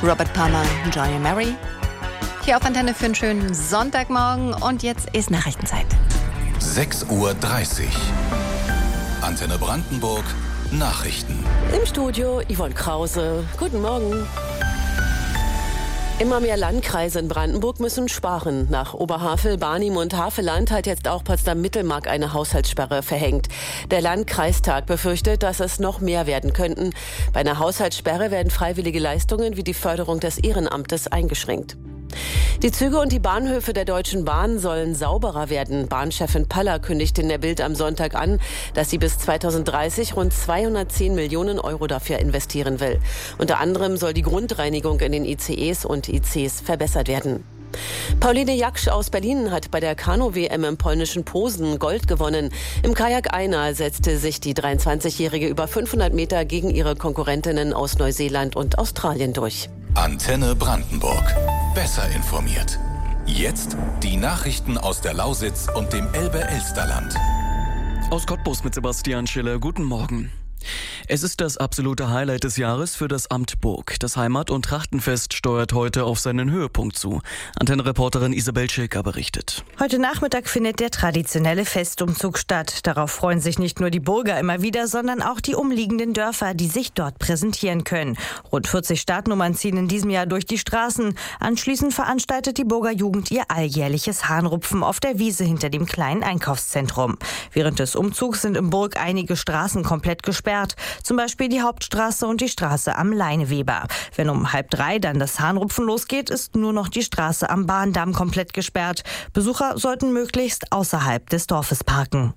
Robert Palmer, Johnny Mary. Hier auf Antenne für einen schönen Sonntagmorgen und jetzt ist Nachrichtenzeit. 6:30 Uhr. Antenne Brandenburg, Nachrichten. Im Studio Yvonne Krause. Guten Morgen. Immer mehr Landkreise in Brandenburg müssen sparen. Nach Oberhavel, Barnim und Havelland hat jetzt auch Potsdam-Mittelmark eine Haushaltssperre verhängt. Der Landkreistag befürchtet, dass es noch mehr werden könnten. Bei einer Haushaltssperre werden freiwillige Leistungen wie die Förderung des Ehrenamtes eingeschränkt. Die Züge und die Bahnhöfe der Deutschen Bahn sollen sauberer werden. Bahnchefin Paller kündigte in der Bild am Sonntag an, dass sie bis 2030 rund 210 Millionen Euro dafür investieren will. Unter anderem soll die Grundreinigung in den ICEs und ICs verbessert werden. Pauline Jaksch aus Berlin hat bei der Kanu-WM im polnischen Posen Gold gewonnen. Im Kajak-Einer setzte sich die 23-Jährige über 500 Meter gegen ihre Konkurrentinnen aus Neuseeland und Australien durch. Antenne Brandenburg. Besser informiert. Jetzt die Nachrichten aus der Lausitz und dem Elbe-Elsterland. Aus Cottbus mit Sebastian Schiller. Guten Morgen. Es ist das absolute Highlight des Jahres für das Amt Burg. Das Heimat- und Trachtenfest steuert heute auf seinen Höhepunkt zu. Antenne-Reporterin Isabel Schilker berichtet. Heute Nachmittag findet der traditionelle Festumzug statt. Darauf freuen sich nicht nur die Burger immer wieder, sondern auch die umliegenden Dörfer, die sich dort präsentieren können. Rund 40 Startnummern ziehen in diesem Jahr durch die Straßen. Anschließend veranstaltet die Burger Jugend ihr alljährliches Hahnrupfen auf der Wiese hinter dem kleinen Einkaufszentrum. Während des Umzugs sind in Burg einige Straßen komplett gesperrt. Zum Beispiel die Hauptstraße und die Straße am Leineweber. Wenn um 2:30 dann das Hahnrupfen losgeht, ist nur noch die Straße am Bahndamm komplett gesperrt. Besucher sollten möglichst außerhalb des Dorfes parken.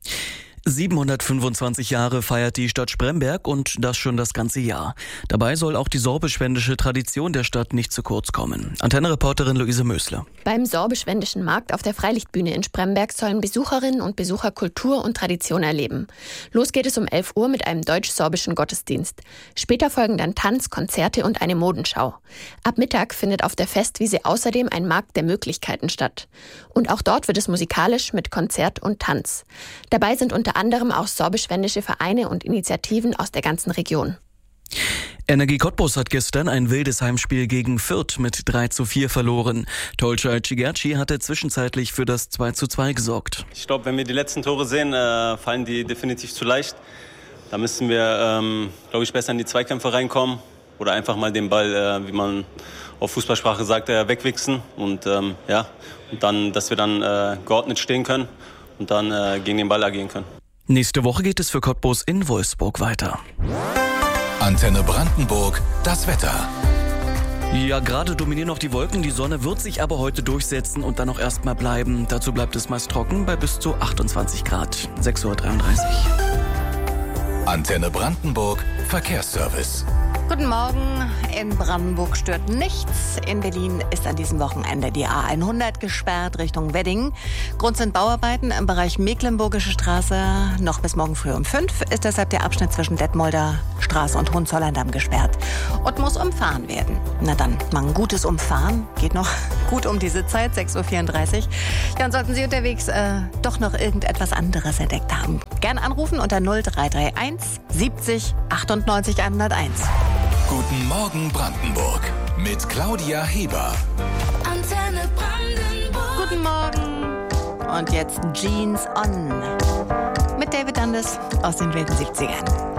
725 Jahre feiert die Stadt Spremberg und das schon das ganze Jahr. Dabei soll auch die sorbisch-wendische Tradition der Stadt nicht zu kurz kommen. Antenne-Reporterin Luise Mösler. Beim sorbisch-wendischen Markt auf der Freilichtbühne in Spremberg sollen Besucherinnen und Besucher Kultur und Tradition erleben. Los geht es um 11 Uhr mit einem deutsch-sorbischen Gottesdienst. Später folgen dann Tanz, Konzerte und eine Modenschau. Ab Mittag findet auf der Festwiese außerdem ein Markt der Möglichkeiten statt. Und auch dort wird es musikalisch mit Konzert und Tanz. Dabei sind unter anderem auch sorbisch-wendische Vereine und Initiativen aus der ganzen Region. Energie Cottbus hat gestern ein wildes Heimspiel gegen Fürth mit 3:4 verloren. Torhüter Cigerci hatte zwischenzeitlich für das 2:2 gesorgt. Ich glaube, wenn wir die letzten Tore sehen, fallen die definitiv zu leicht. Da müssen wir, glaube ich, besser in die Zweikämpfe reinkommen oder einfach mal den Ball, wie man auf Fußballsprache sagt, wegwichsen und und dann, dass wir dann geordnet stehen können und dann gegen den Ball agieren können. Nächste Woche geht es für Cottbus in Wolfsburg weiter. Antenne Brandenburg, das Wetter. Ja, gerade dominieren noch die Wolken. Die Sonne wird sich aber heute durchsetzen und dann auch erstmal bleiben. Dazu bleibt es meist trocken bei bis zu 28 Grad. 6:33 Uhr. Antenne Brandenburg, Verkehrsservice. Guten Morgen. In Brandenburg stört nichts. In Berlin ist an diesem Wochenende die A100 gesperrt Richtung Wedding. Grund sind Bauarbeiten im Bereich Mecklenburgische Straße. Noch bis morgen früh um 5 ist deshalb der Abschnitt zwischen Detmolder Straße und Hohenzollern-Damm gesperrt und muss umfahren werden. Na dann, mal ein gutes Umfahren. Geht noch gut um diese Zeit, 6:34 Uhr. Ja, und sollten Sie unterwegs doch noch irgendetwas anderes entdeckt haben, gern anrufen unter 0331 70 98 101. Guten Morgen Brandenburg mit Claudia Heber. Antenne Brandenburg. Guten Morgen. Und jetzt Jeans On mit David Dundas aus den wilden 70ern.